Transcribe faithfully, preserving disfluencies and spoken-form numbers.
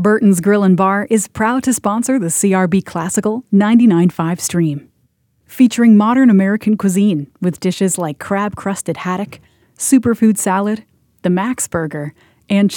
Burton's Grill and Bar is proud to sponsor the C R B Classical ninety-nine point five stream. Featuring modern American cuisine with dishes like crab-crusted haddock, superfood salad, the Max Burger, and